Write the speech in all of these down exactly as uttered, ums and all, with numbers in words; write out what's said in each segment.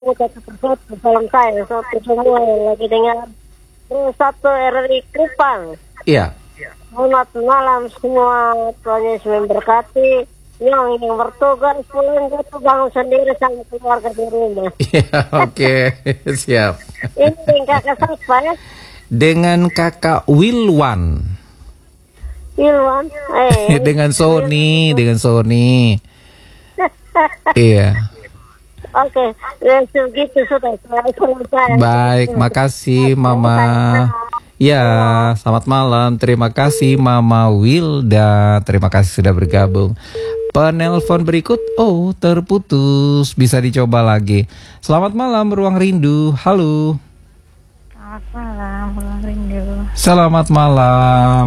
aku tetap satu salam saya satu semua yang lagi dengar. Terus satu R R I Kupang. Iya. Selamat malam semua, Tuhan Yesus memberkati. Yang yang bertugas pulang itu bangun sendiri sama keluarga di rumah. Iya, oke, siap. Ini dengan kakak siapa ya? Dengan kakak Wilwan. Wilwan. Eh. Dengan Sony, dengan Sony. Iya. Oke, ya segitu sudah. Baik, makasih Mama. Ya, selamat malam. Terima kasih Mama Wilda. Terima kasih sudah bergabung. Penelpon berikut, oh terputus. Bisa dicoba lagi. Selamat malam Ruang Rindu. Halo. Selamat malam Ruang Rindu. Selamat malam.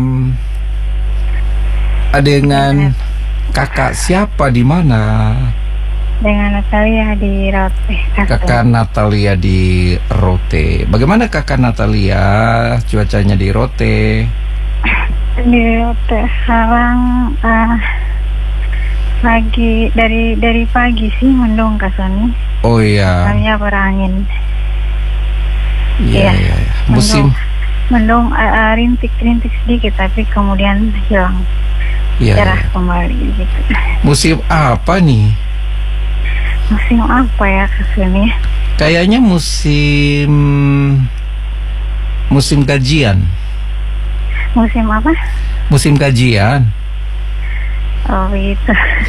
Dengan kakak siapa di mana? Dengan Natalia di Rote. Kakak Natalia di Rote. Bagaimana kakak Natalia cuacanya di Rote? Di Rote sekarang uh, lagi dari dari pagi sih mendung Kak Sony. Oh iya. Hanya berangin. Iya, iya, iya. Musim mendung, mendung uh, rintik-rintik sedikit tapi kemudian hilang. Iya, cerah iya. Kembali gitu. Musim apa nih? Musim apa ya Kak Sony? Kayaknya musim musim gajian. Musim apa? Musim gajian. Oh gitu.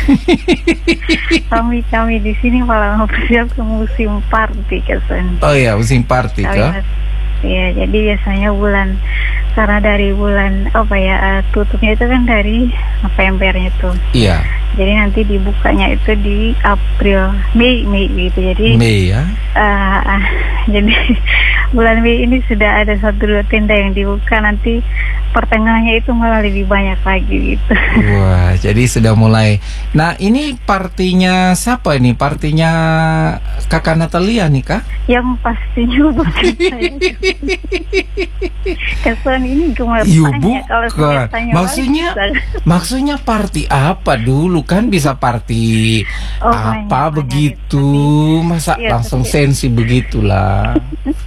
kami kami di sini malah bersiap ke musim party Kak Sony. Oh iya, musim party kah? Iya, jadi biasanya bulan, karena dari bulan apa ya, uh, tutupnya itu kan dari Novembernya tuh. Iya. Jadi nanti dibukanya itu di April, Mei, Mei gitu. Jadi Mei ya. Uh, uh, jadi bulan Mei ini sudah ada satu dua tenda yang dibuka, nanti pertengahannya itu malah lebih banyak lagi gitu. Wah, jadi sudah mulai. Nah, ini partinya siapa ini? Partinya kakak Natalia nih kah? Yang pastinya bukan saya. Kesan ini gemar tanya kalau saya tanya. Maksudnya, lagi, maksudnya party apa dulu kan bisa party oh, apa banyak, begitu? Banyak. Masa ya, langsung tapi sensi begitulah.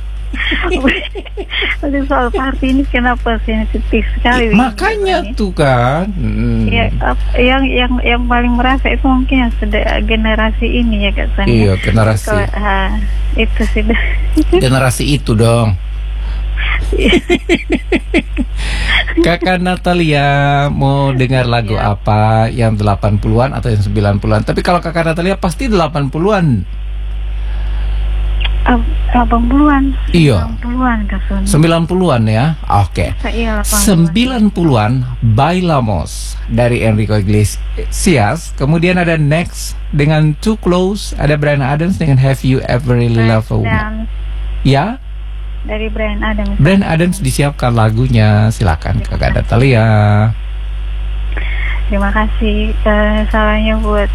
Udah soal party ini kenapa sensitif sekali? Makanya ini tuh kan. Hmm. Ya, yang yang yang paling merasa itu mungkin yang sudah generasi ini ya Kak Sani. Iya, generasi. Kalo, ha, itu sudah. Generasi itu dong. Kakak Natalia mau dengar lagu ya. Apa? Yang delapan puluhan atau yang sembilan puluhan? Tapi kalau kakak Natalia pasti delapan puluhan. delapan puluhan. Iya. sembilan puluhan Kak. sembilan puluhan ya. Oke. Okay. sembilan puluhan Bailamos dari Enrique Iglesias. Kemudian ada Next dengan Too Close, ada Bryan Adams dengan Have You Ever Really Loved a Woman. Ya. Dari Bryan Adams. Bryan Adams disiapkan lagunya. Silakan kakak Natalia. Terima kasih. Uh, salahnya buat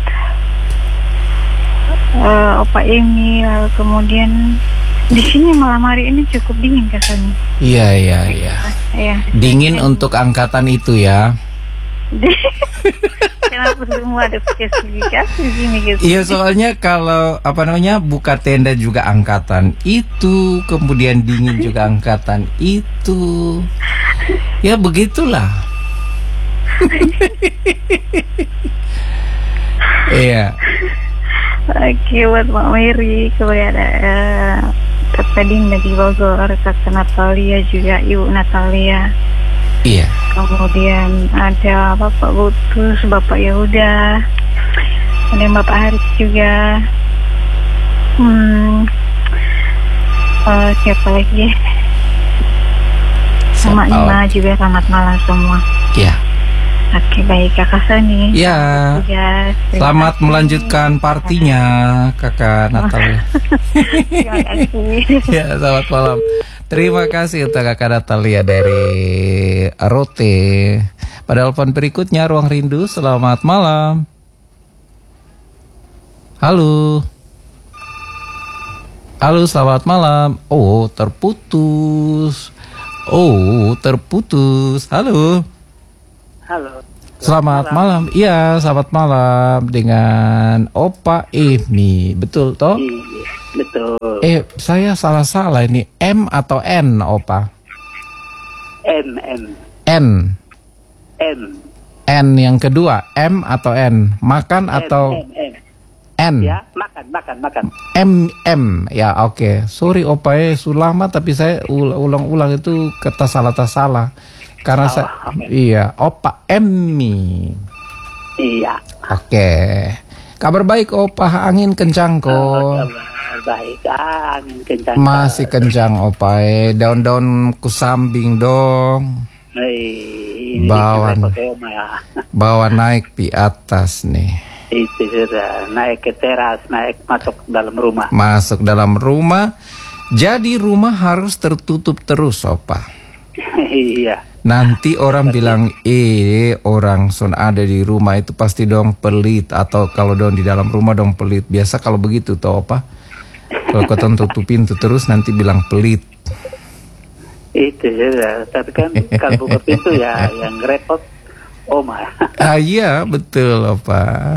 uh, Opa Emi. Lalu kemudian di sini malam hari ini cukup dingin katanya. Iya iya iya. Ya, dingin ya. Untuk angkatan itu ya. Kenapa semua ada spesifikasi di sini gitu? Iya, soalnya kalau apa namanya buka tenda juga angkatan itu, kemudian dingin juga angkatan itu. Ya begitulah. Iya. Oke, buat Mbak Mary, kemudian ada uh, Kakak Dinda di Bogor, Kakak Natalia juga, Ibu Natalia. Iya. Kemudian ada Bapak Butus, Bapak Yehuda, ada Bapak Haris juga. Hmm, uh, siapa lagi? Sama Ima juga, selamat malam semua. Iya. Oke, baik Kakak Sony. Iya. Selamat kasih. Melanjutkan partinya Kakak Natalia. Terima kasih. Ya, selamat malam. Terima kasih untuk Kakak Natalia dari Rote. Pada telepon berikutnya Ruang Rindu, selamat malam. Halo. Halo, selamat malam. Oh, terputus. Oh, terputus. Halo. Halo. Selamat malam. Iya, selamat malam dengan Opa Emi. Betul toh? Iya. betul. Eh, saya salah-salah ini. M atau N, Opa? N, N, N. N. N yang kedua, M atau N? Makan atau N, N, N. N? Ya, makan, makan, makan. M, M. Ya, oke. Sorry, Opa, eh, sulama tapi saya ul- ulang-ulang itu kata salah-kata salah. Karena Oh, saya, oke. iya, Opa Emmi. Iya. Oke. Kabar baik, Opa. Angin kencang Oh, kok. kabar baik. Ah, angin kencang. Masih kencang, Opa. Eh, daun-daun kusambing dong. Eh, ini Bawan. kita pakai oma ya. Bawa naik di atas nih. Itu sudah naik ke teras, naik masuk dalam rumah. Masuk dalam rumah. Jadi rumah harus tertutup terus, Opa. Iya. Nanti orang bilang, eh orang son ada di rumah itu pasti dong pelit. Atau kalau dong di dalam rumah dong pelit. Biasa kalau begitu toh, Opa. Kalau kau tutup pintu terus nanti bilang pelit. Itu sudah. Tapi kan kalau buka pintu ya yang repot oma. Ah iya betul, Opa.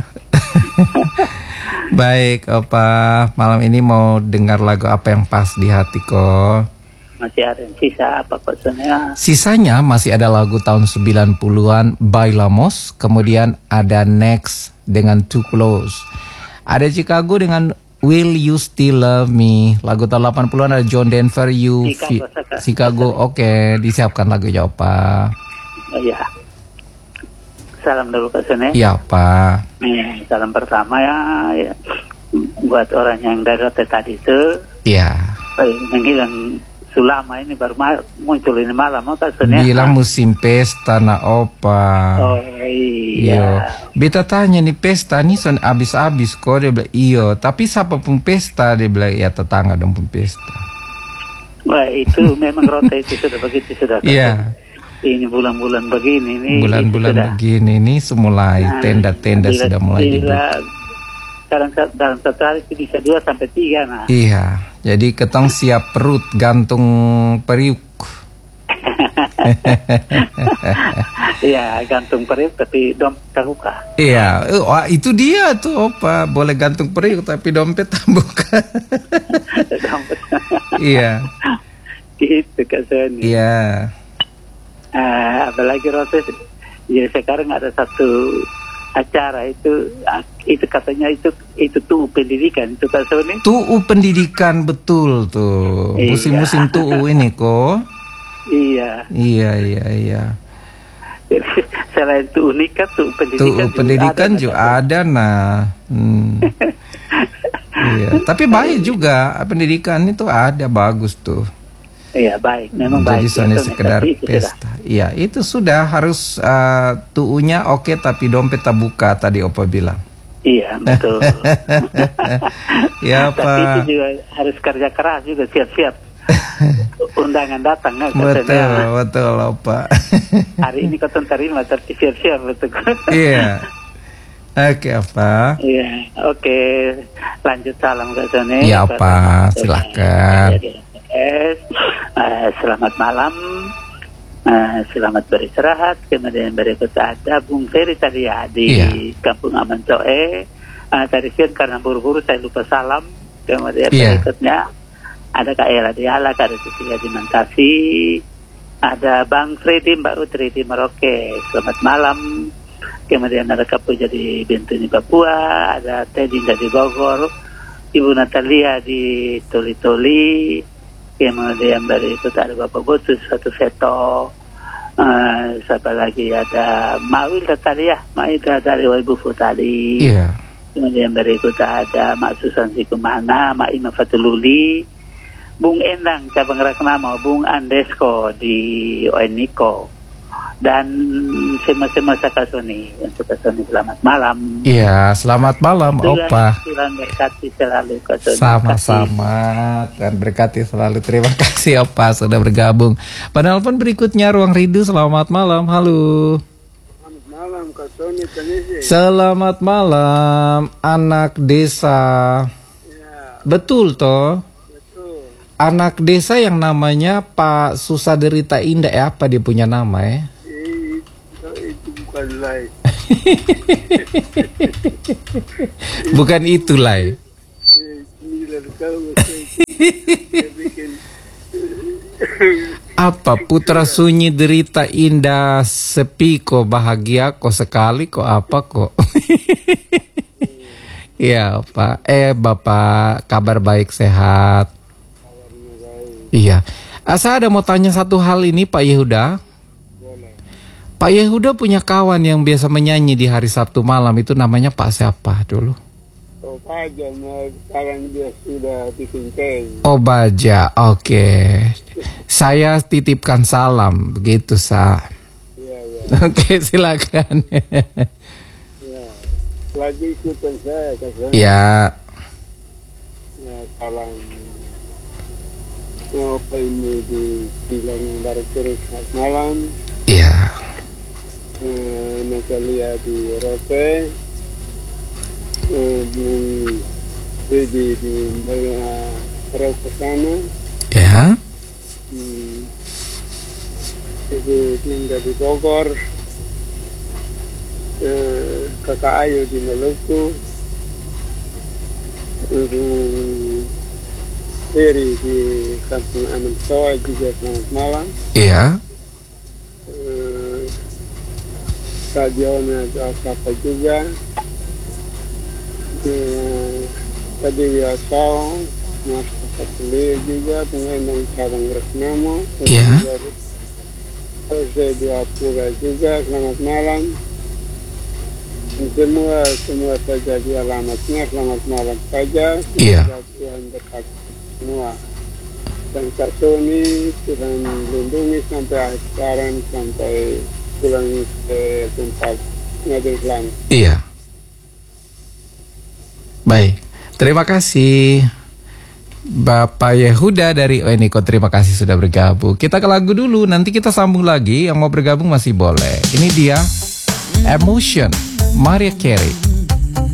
Baik, Opa. Malam ini mau dengar lagu apa yang pas di hati kok? Masih ada yang sisa apa kosongnya? Sisanya masih ada lagu tahun sembilan puluhan Bailamos, kemudian ada Next dengan Too Close. Ada Chicago dengan Will You Still Love Me. Lagu tahun delapan puluhan ada John Denver, You Chicago, Fi- Saka. Chicago. Oke, disiapkan lagunya, Opa. Oh, iya. Salam dulu ke sini. Iya, Pak. Eh, salam pertama ya, ya. Buat orang yang dari hotel tadi itu Iya. eh, menghilang sulama ini baru ma- muncul ini malam oh, kasihnya. Bilang musim pesta na, Opa. Oh iya. Beta tanya nih pesta nih son abis-abis kok, dia bilang iyo. Tapi siapa pun pesta, dia bilang ya tetangga dong pun pesta. Wah itu memang rota itu sudah begitu sudah. Iya. Ini bulan-bulan begini nih. Bulan-bulan itu sudah. begini nih semulai Nah, tenda-tenda bila- sudah mulai dibuka. bila- Dalam, dalam satu hari itu bisa dua sampai tiga nah. Iya, jadi ketong siap perut gantung periuk. Iya gantung periuk tapi dompet terbuka. Iya, eh, wah, itu dia tuh, Opa. Boleh gantung periuk tapi dompet tak buka. Dompet. Iya, Gitu kasihnya. iya. Ah, apalagi Rose, jadi sekarang ada satu acara itu, ah, itu katanya itu itu tuh pendidikan itu Kak Sony. Tuu pendidikan betul tuh. Iya. Musim-musim tuu ini kok. Iya. Iya, iya, iya. Jadi, selain tuh nikah tuh pendidikan. Tuu pendidikan ada, juga ada nah. Hmm. Iya, tapi baik juga pendidikan itu ada bagus tuh. Iya baik, memang Jadi baik. soalnya Itu sekedar tapi itu sudah. pesta. Iya, itu sudah harus uh, tuunya oke tapi dompet tak buka tadi Opa bilang. Iya betul. Ya, Tapi Pak. itu juga harus kerja keras juga siap-siap. Undangan datang kan Betul, katanya. betul Opa. Hari ini kau terima tapi siap-siap betul. Iya. Oke, Opa. Iya, oke. Lanjut salam ke sana. Iya, Pak. Silakan. Eh, selamat malam. Eh, selamat beristirahat. Kemudian berikut ada Bung Ferry tadi ya di Iya. Kampung Aman Coe. Eh, tadi siang karena buru-buru saya lupa salam. Kemudian Iya. berikutnya ada Kak Ella Diala, Kak Cecilia di Mantasi. Ada Bang Freddy, Mbak Utri di Merauke. Selamat malam. Kemudian ada Kak Puja di Bintuni Papua, ada Teddy di Bogor, Ibu Natalia di Toli-Toli, kemudian berikut ada Bapak Botus, satu Seto, uh, siapa lagi ada Mawil tadi ya, Maida dari Waibufu tadi, Iya. kemudian berikut ada Mak Susan Sikumana, Mak Ima Fatululi, Bung Endang cabang Raknamo, Bung Andesko di Oeniko, dan semua-semua Sakasoni. Untuk Sakasoni selamat malam. Iya, selamat malam Opa. Tuhan berkati selalu Kasoni. Sama-sama dan berkati selalu. Terima kasih Opa sudah bergabung. Penelpon berikutnya Ruang Rindu. Selamat malam. Halo. Selamat malam Kak Sony Tanisi. Selamat malam anak desa. Ya, Betul toh? betul. Anak desa yang namanya Pak Susaderita Indah ya, apa dia punya nama ya? Eh, itu, itu bukan lain. Bukan itulah. Ya. Eh, sembilan tahun Dia bikin Apa putra sunyi derita indah sepi kok bahagia kok sekali kok apa kok. Iya Pak. Eh Bapak kabar baik sehat. Iya. Ah, saya ada mau tanya satu hal ini Pak Yehuda. Pak Yehuda punya kawan yang biasa menyanyi di hari Sabtu malam, itu namanya Pak siapa dulu? oh aja, sekarang dia sudah bikin teh. Oh Baja, oke. Saya titipkan salam, begitu Sa. Iya, iya. Oke silakan. Ya. Lagi ikutan saya, Kak. Ya, Ya, salam. Apa ini dibilang dari terus malam. iya. Eh, Natalia di Rote. Eh, di di di Rote sana. Ya, Hmm. Ibu tinggal di Bogor. Eh, Kakak Ayu di Maluku. Hmm. Eri di Kampung Anom Soa juga selamat malam. iya. Eh, Kak Jona apa juga. Eh, Tadi Wiasau, Mas Kapuli juga, pengembang Cabang Resnamo. Iya. Jose di Apura juga, selamat malam. Semua semua saja di alamatnya, selamat malam saja. Iya. Semoga Tuhan berkati semua. Dan Kak Sony, Tuhan lindungi sampai akhir sekarang, sampai pulang ke tempat Nabi Islam. Iya. Baik, terima kasih Bapak Yehuda dari Oeniko. Terima kasih sudah bergabung. Kita ke lagu dulu, nanti kita sambung lagi. Yang mau bergabung masih boleh. Ini dia Emotion, Mariah Carey.